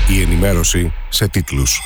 Η ενημέρωση σε τίτλους.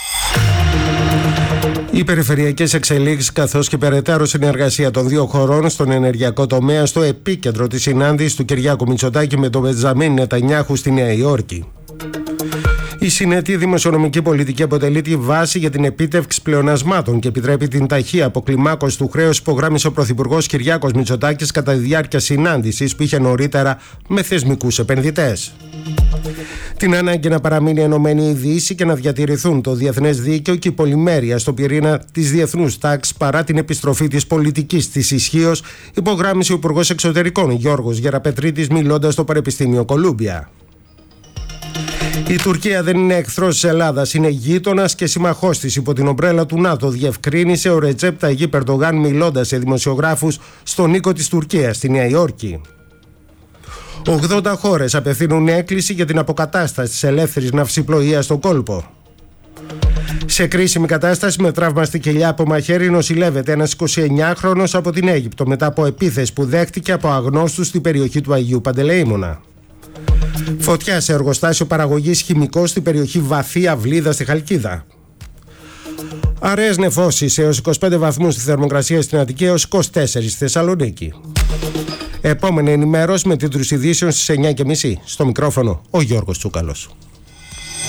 Οι περιφερειακές εξελίξεις καθώς και περαιτέρω συνεργασία των δύο χωρών στον ενεργειακό τομέα στο επίκεντρο της συνάντησης του Κυριάκου Μητσοτάκη με τον Μπεντζαμίν Νετανιάχου στη Νέα Υόρκη. Η συνετή δημοσιονομική πολιτική αποτελεί τη βάση για την επίτευξη πλεονασμάτων και επιτρέπει την ταχεία αποκλιμάκωση του χρέους, υπογράμμισε ο Πρωθυπουργός Κυριάκος Μητσοτάκης κατά τη διάρκεια συνάντησης που είχε νωρίτερα με θεσμικούς επενδυτές. Την ανάγκη να παραμείνει ενωμένη η Δύση και να διατηρηθούν το διεθνές δίκαιο και η πολυμέρεια στο πυρήνα της διεθνούς τάξης παρά την επιστροφή της πολιτικής της ισχύως, υπογράμμισε ο Υπουργός Εξωτερικών Γιώργος Γεραπετρίτης μιλώντας στο Πανεπιστήμιο Κολούμπια. Η Τουρκία δεν είναι εχθρός της Ελλάδας, είναι γείτονας και συμμαχός της υπό την ομπρέλα του ΝΑΤΟ, διευκρίνησε ο Ρετζέπ Ταγίπ Ερντογάν μιλώντας σε δημοσιογράφους στον οίκο της Τουρκίας στη Νέα Υόρκη. 80 χώρες απευθύνουν έκκληση για την αποκατάσταση της ελεύθερης ναυσιπλοείας στον κόλπο. Σε κρίσιμη κατάσταση με τραύμα στη κοιλιά από μαχαίρι νοσηλεύεται ένας 29χρονος από την Αίγυπτο μετά από επίθεση που δέχτηκε από αγνώστους στην περιοχή του Αγίου Παντελεήμωνα. Φωτιά σε εργοστάσιο παραγωγής χημικών στην περιοχή Βαθύ Αυλίδα στη Χαλκίδα. Αραιές νεφώσεις έως 25 βαθμούς στη θερμοκρασία στην Αττική έως 24 στη Θεσσαλονίκη. Επόμενη ενημέρωση με τίτλους ειδήσεων στις 9:30. Στο μικρόφωνο ο Γιώργος Τσούκαλος.